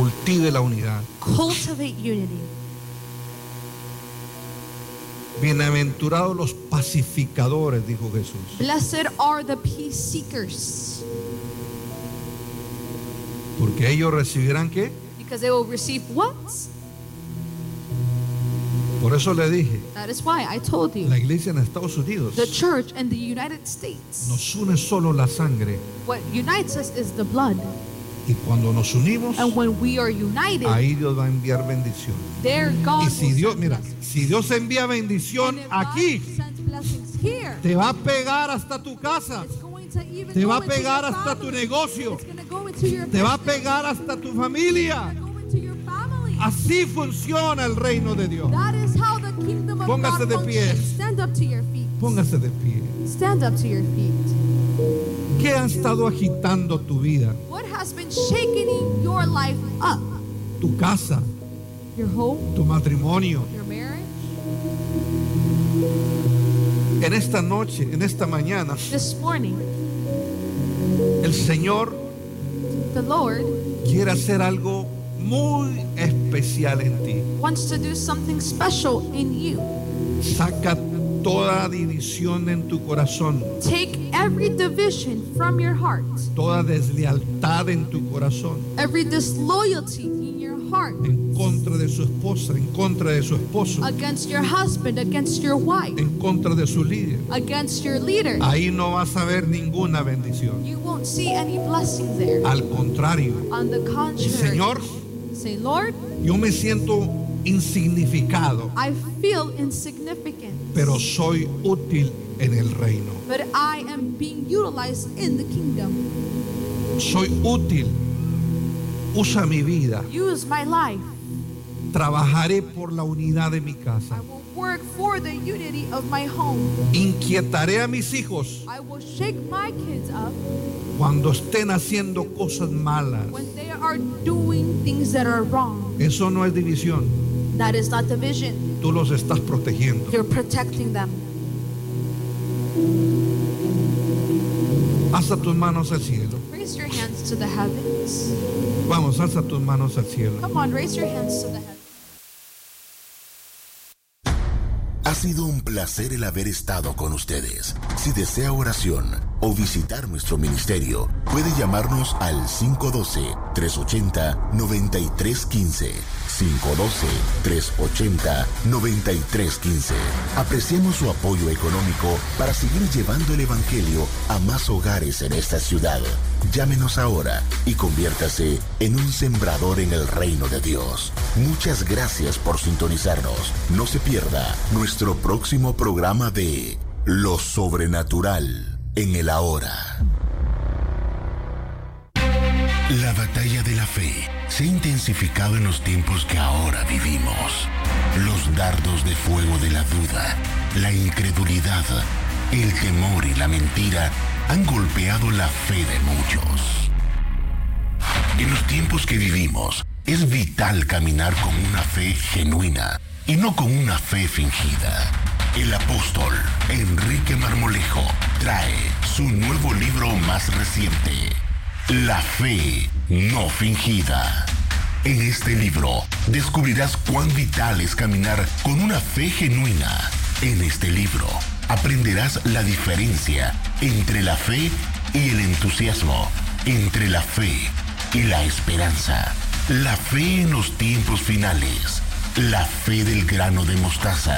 Cultive la unidad. Cultivate unity. Bienaventurados los pacificadores, dijo Jesús. Blessed are the peace seekers, Porque ellos recibirán ¿qué? because they will receive what? Por eso le dije, That is why I told you. la iglesia en Estados Unidos The church in the United States, nos une solo la sangre. what unites us is the blood. Y cuando nos unimos, And when we are united, ahí Dios va a enviar bendición. there God Y si will Dios, send mira, blessings. si Dios envía bendición And if God aquí, sends blessings here, te va a pegar hasta tu casa, it's going to even te go va a into pegar your hasta tu family. negocio, It's going to go into your te va a business. pegar hasta tu familia. It's going to go into your family. Así funciona el reino de Dios. That is how the kingdom of Póngase God de pie. functions. Stand up to your feet. Póngase de pie. Stand up to your feet. ¿Qué ha estado agitando tu vida? What has been shaking your life up? Tu casa, Your home, tu matrimonio. your marriage. En esta noche, en esta mañana, This morning, el Señor the Lord quiere hacer algo muy especial en ti. wants to do something special in you. Saca toda división en tu corazón, Take every division from your heart, toda deslealtad en tu corazón, every disloyalty in your heart en contra de su esposa, en contra de su esposo, against your husband, against your wife, en contra de su líder. against your leader. Ahí no vas a ver ninguna bendición. You won't see any blessing there. Al contrario, On the contrary, Señor, say, Lord, yo me siento insignificado, I feel insignificant, pero soy útil en el reino. but I am being utilized in the kingdom. Soy útil. Usa mi vida. Use my life. Trabajaré por la unidad de mi I casa. will work for the unity of my home. Inquietaré a mis hijos I will shake my kids up cuando estén haciendo cosas malas. when they are doing things that are wrong. Eso no es división. That is not division. Tú los estás protegiendo. You're protecting them. Alza tus manos al cielo. Raise your hands to the heavens. Vamos, alza tus manos al cielo. Come on, raise your hands to the heavens. Ha sido un placer el haber estado con ustedes. Si desea oración o visitar nuestro ministerio, puede llamarnos al 512-380-9315. 512-380-9315. Apreciamos su apoyo económico para seguir llevando el Evangelio a más hogares en esta ciudad. Llámenos ahora y conviértase en un sembrador en el reino de Dios. Muchas gracias por sintonizarnos. No se pierda nuestro próximo programa de Lo Sobrenatural en el Ahora. La batalla de la fe se ha intensificado en los tiempos que ahora vivimos. Los dardos de fuego de la duda, la incredulidad, el temor y la mentira han golpeado la fe de muchos. En los tiempos que vivimos, es vital caminar con una fe genuina y no con una fe fingida. El apóstol Enrique Marmolejo trae su nuevo libro más reciente, La Fe No Fingida. En este libro descubrirás cuán vital es caminar con una fe genuina. En este libro aprenderás la diferencia entre la fe y el entusiasmo, entre la fe y la esperanza, la fe en los tiempos finales, la fe del grano de mostaza